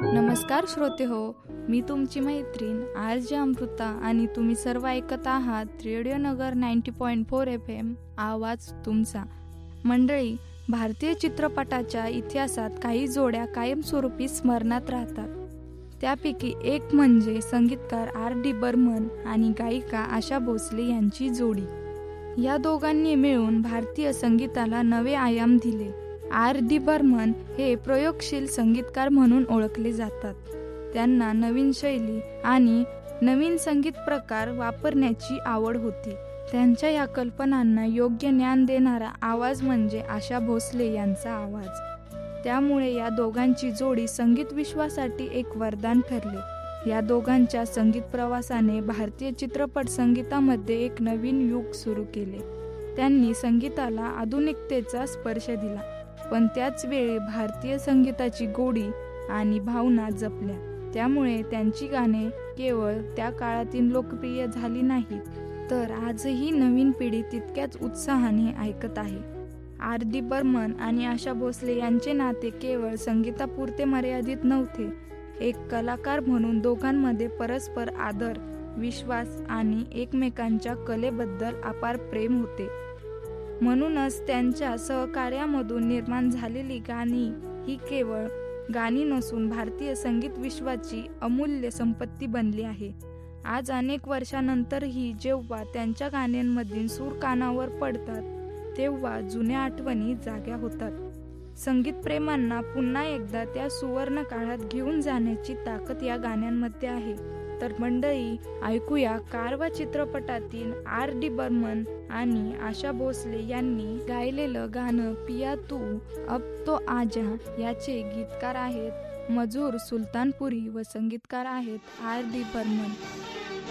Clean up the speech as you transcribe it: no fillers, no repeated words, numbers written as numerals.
नमस्कार श्रोते हो, मी तुमची मैत्रीण आरजे अमृता आणि तुम्ही सर्व ऐकत आहात रेडिओ नगर 90.4 FM आवाज तुमचा. मंडळी, भारतीय चित्रपटाच्या इतिहासात काही जोड्या कायमस्वरूपी स्मरणात राहतात. त्यापैकी एक म्हणजे संगीतकार R.D. बर्मन आणि गायिका आशा भोसले यांची जोडी. या दोघांनी मिळून भारतीय संगीताला नवे आयाम दिले. R.D. बर्मन हे प्रयोगशील संगीतकार म्हणून ओळखले जातात. त्यांना नवीन शैली आणि नवीन संगीत प्रकार वापरण्याची आवड होती. त्यांच्या या कल्पनांना योग्य ज्ञान देणारा आवाज म्हणजे आशा भोसले यांचा आवाज. त्यामुळे या दोघांची जोडी संगीत विश्वासाठी एक वरदान ठरले. या दोघांच्या संगीत प्रवासाने भारतीय चित्रपट संगीतामध्ये एक नवीन युग सुरू केले. त्यांनी संगीताला आधुनिकतेचा स्पर्श दिला, पण त्याच वेळी भारतीय संगीताची गोडी आणि भावना जपल्या. त्यामुळे त्यांची गाणे केवळ त्या काळातील लोकप्रिय झाली नाहीत, तर आजही नवीन पिढी तितक्याच उत्साहाने ऐकत आहे. R.D. बर्मन आणि आशा भोसले यांचे नाते केवळ संगीतापुरते मर्यादित नव्हते. एक कलाकार म्हणून दोघांमध्ये परस्पर आदर, विश्वास आणि एकमेकांच्या कलेबद्दल अपार प्रेम होते. म्हणूनच त्यांच्या सहकार्यामधून निर्माण झालेली गाणी ही केवळ गाणी नसून भारतीय संगीत विश्वाची अमूल्य संपत्ती बनली आहे. आज अनेक वर्षानंतरही जेव्हा त्यांच्या गाण्यांमधील सूर कानावर पडतात, तेव्हा जुन्या आठवणी जाग्या होतात. संगीत प्रेमांना पुन्हा एकदा त्या सुवर्ण काळात घेऊन जाण्याची ताकद या गाण्यांमध्ये आहे. तर मंडळी, ऐकूया कारवा चित्रपटातील R.D. बर्मन आणि आशा भोसले यांनी गायलेलं गाणं पिया तू अब तो आजा. याचे गीतकार आहेत मजूर सुलतानपुरी व संगीतकार आहेत R.D. बर्मन.